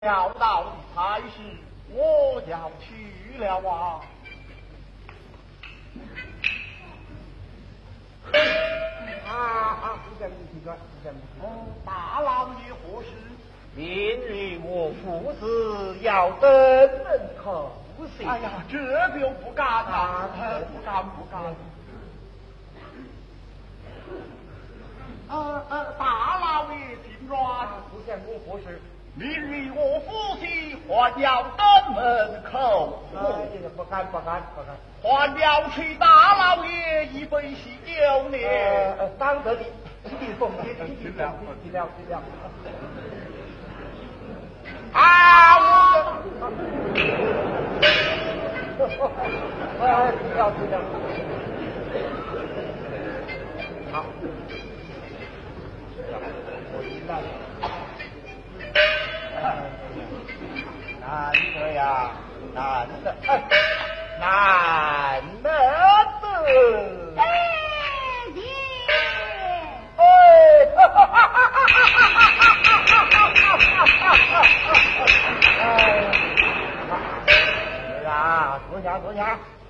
要到的差事，我要去了啊！大老爷何事？ 明日我父子要登门口信。 哎呀，这就不敢啊，不敢。大老爷听着， 不想我何事？ 明日我夫妻还要登门口， 不敢。 还要请大老爷一杯喜酒呢。 当得的，一奉尽了。 好， 不要。好，我知道了。难得呀，难得。 爹， 坐下。